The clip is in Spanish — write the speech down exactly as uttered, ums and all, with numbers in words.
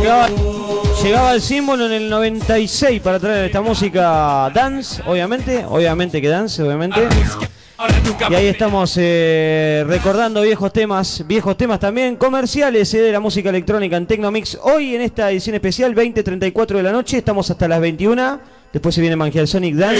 llegaba, llegaba el símbolo en el noventa y seis para traer esta música dance, obviamente, obviamente que dance, obviamente. Y ahí estamos eh, recordando viejos temas, viejos temas también comerciales eh, de la música electrónica en Tecnomix. Hoy en esta edición especial, veinte treinta y cuatro de la noche, estamos hasta las veintiuna. Después se viene Mangial Sonic Dance.